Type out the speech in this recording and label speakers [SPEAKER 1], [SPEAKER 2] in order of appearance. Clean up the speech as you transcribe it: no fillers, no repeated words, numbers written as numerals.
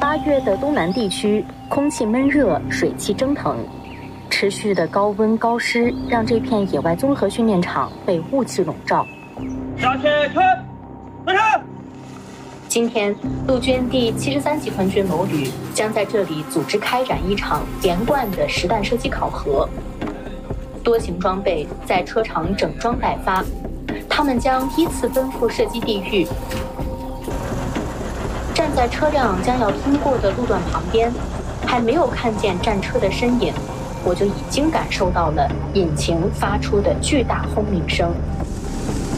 [SPEAKER 1] 8月的东南地区，空气闷热，水汽蒸腾，持续的高温高湿让这片野外综合训练场被雾气笼罩。
[SPEAKER 2] 向前看，开始。
[SPEAKER 1] 今天，陆军第73集团军某旅将在这里组织开展一场连贯的实弹射击考核。多型装备在车场整装待发，他们将依次奔赴射击地域。站在车辆将要通过的路段旁边，还没有看见战车的身影，我就已经感受到了引擎发出的巨大轰鸣声。